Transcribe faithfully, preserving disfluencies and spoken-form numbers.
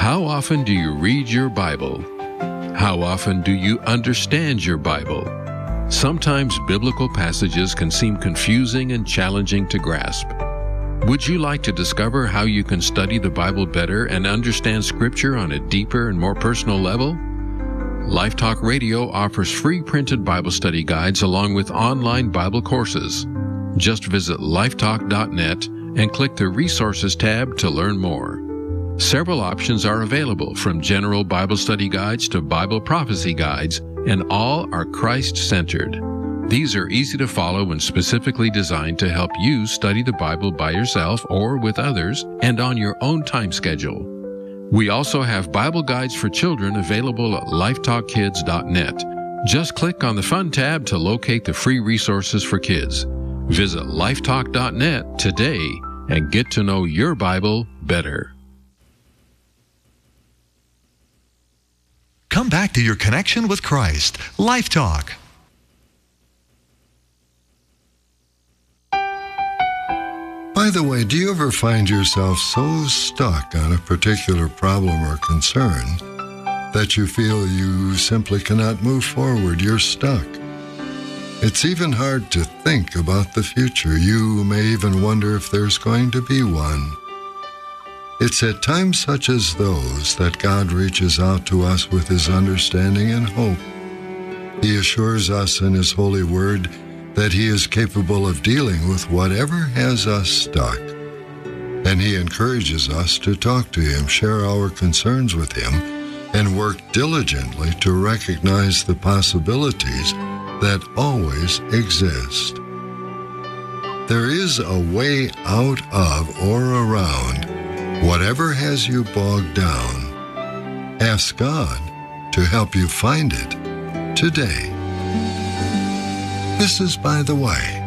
How often do you read your Bible? How often do you understand your Bible? Sometimes biblical passages can seem confusing and challenging to grasp. Would you like to discover how you can study the Bible better and understand Scripture on a deeper and more personal level? Life Talk Radio offers free printed Bible study guides along with online Bible courses. Just visit lifetalk dot net and click the Resources tab to learn more. Several options are available, from general Bible study guides to Bible prophecy guides, and all are Christ-centered. These are easy to follow and specifically designed to help you study the Bible by yourself or with others and on your own time schedule. We also have Bible guides for children available at lifetalk kids dot net. Just click on the Fun tab to locate the free resources for kids. Visit lifetalk dot net today and get to know your Bible better. Come back to your connection with Christ. Life Talk. By the way, do you ever find yourself so stuck on a particular problem or concern that you feel you simply cannot move forward? You're stuck. It's even hard to think about the future. You may even wonder if there's going to be one. It's at times such as those that God reaches out to us with His understanding and hope. He assures us in His holy word that He is capable of dealing with whatever has us stuck. And He encourages us to talk to Him, share our concerns with Him, and work diligently to recognize the possibilities that always exist. There is a way out of or around whatever has you bogged down. Ask God to help you find it today. This is By the Way.